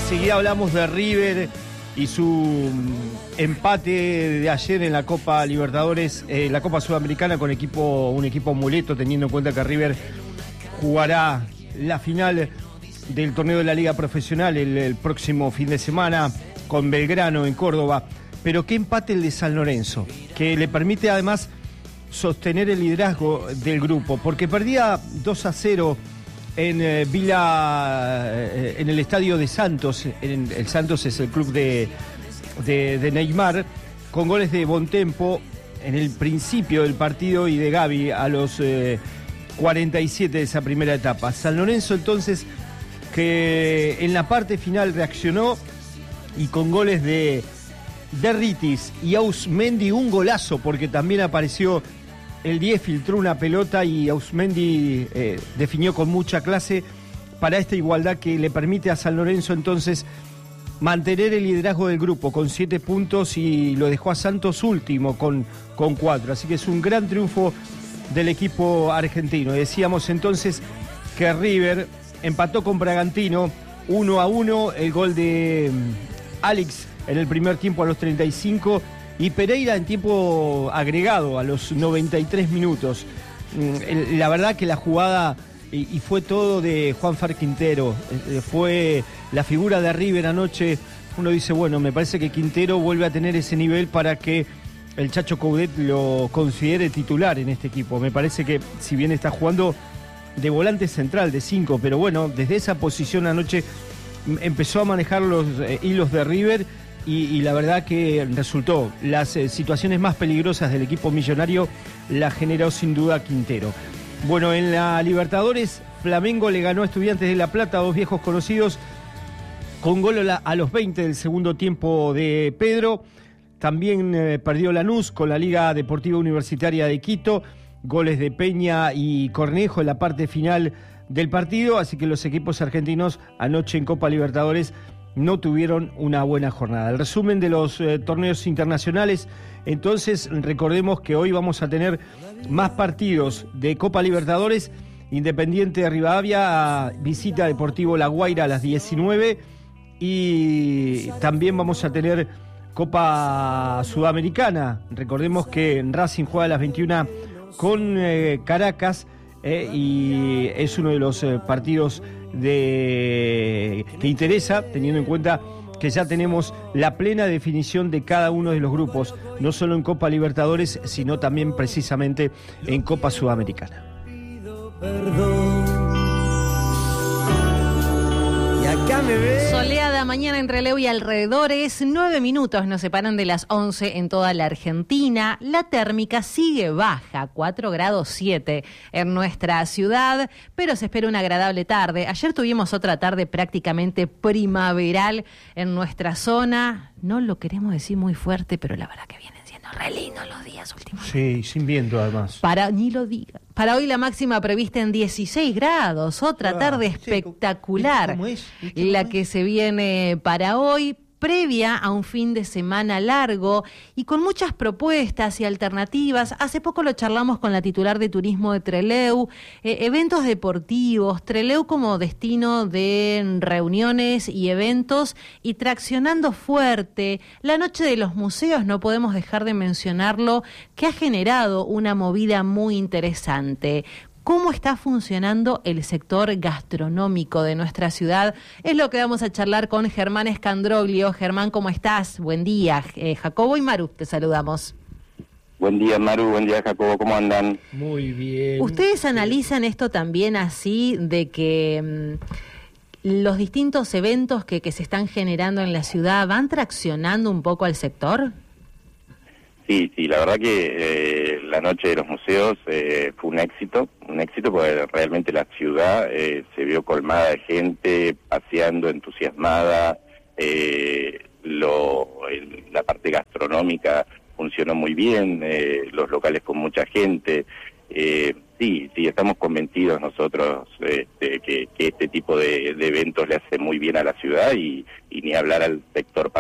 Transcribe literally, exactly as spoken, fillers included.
Enseguida hablamos de River y su empate de ayer en la Copa Libertadores, eh, la Copa Sudamericana con equipo, un equipo amuleto, teniendo en cuenta que River jugará la final del torneo de la Liga Profesional el, el próximo fin de semana con Belgrano en Córdoba. Pero qué empate el de San Lorenzo, que le permite además sostener el liderazgo del grupo, porque perdía dos a cero en eh, Vila, eh, en el estadio de Santos. En, el Santos es el club de, de, de Neymar, con goles de Bontempo en el principio del partido y de Gavi a los eh, cuarenta y siete de esa primera etapa. San Lorenzo entonces, que en la parte final reaccionó y con goles de Derritis y Ausmendi, un golazo, porque también apareció el diez, filtró una pelota y Ausmendi eh, definió con mucha clase para esta igualdad que le permite a San Lorenzo entonces mantener el liderazgo del grupo con siete puntos y lo dejó a Santos último con, con cuatro. Así que es un gran triunfo del equipo argentino. Decíamos entonces que River empató con Bragantino uno a uno, el gol de Alex en el primer tiempo a los treinta y cinco y Pereira en tiempo agregado a los noventa y tres minutos. La verdad que la jugada, y fue todo de Juanfer Quintero, fue la figura de River anoche. Uno dice, bueno, me parece que Quintero vuelve a tener ese nivel para que el Chacho Coudet lo considere titular en este equipo. Me parece que si bien está jugando de volante central, de cinco, pero bueno, desde esa posición anoche empezó a manejar los eh, hilos de River. Y, y la verdad que resultó. Las eh, situaciones más peligrosas del equipo millonario la generó sin duda Quintero. Bueno, en la Libertadores, Flamengo le ganó a Estudiantes de La Plata, dos viejos conocidos, con gol a, la, a los veinte del segundo tiempo de Pedro. También eh, perdió Lanús con la Liga Deportiva Universitaria de Quito, goles de Peña y Cornejo en la parte final del partido. Así que los equipos argentinos anoche en Copa Libertadores no tuvieron una buena jornada. El resumen de los eh, torneos internacionales, entonces recordemos que hoy vamos a tener más partidos de Copa Libertadores. Independiente de Rivadavia visita Deportivo La Guaira a las diecinueve y también vamos a tener Copa Sudamericana. Recordemos que Racing juega a las veintiuna con eh, Caracas eh, y es uno de los eh, partidos de que interesa, teniendo en cuenta que ya tenemos la plena definición de cada uno de los grupos, no solo en Copa Libertadores, sino también precisamente en Copa Sudamericana. Soleada mañana en Trelew y alrededores, nueve minutos nos separan de las once en toda la Argentina. La térmica sigue baja, cuatro grados siete en nuestra ciudad, pero se espera una agradable tarde. Ayer tuvimos otra tarde prácticamente primaveral en nuestra zona. No lo queremos decir muy fuerte, pero la verdad que vienen siendo re lindos los días últimos. Sí, sin viento además. Para, ni lo diga. Para hoy la máxima prevista en dieciséis grados, otra ah, tarde espectacular, ¿cómo es? La que se viene para hoy, previa a un fin de semana largo y con muchas propuestas y alternativas. Hace poco lo charlamos con la titular de turismo de Trelew, eh, eventos deportivos, Trelew como destino de reuniones y eventos y traccionando fuerte. La noche de los museos, no podemos dejar de mencionarlo, que ha generado una movida muy interesante. ¿Cómo está funcionando el sector gastronómico de nuestra ciudad? Es lo que vamos a charlar con Germán Escandroglio. Germán, ¿cómo estás? Buen día. Eh, Jacobo y Maru, te saludamos. Buen día, Maru. Buen día, Jacobo. ¿Cómo andan? Muy bien. ¿Ustedes analizan esto también así, de que mmm, los distintos eventos que, que se están generando en la ciudad van traccionando un poco al sector? Sí, sí, la verdad que eh, la noche de los museos eh, fue un éxito, un éxito porque realmente la ciudad eh, se vio colmada de gente, paseando, entusiasmada, eh, lo, el, la parte gastronómica funcionó muy bien, eh, los locales con mucha gente, eh, sí, sí, estamos convencidos nosotros este, que, que este tipo de, de eventos le hace muy bien a la ciudad y, y ni hablar al sector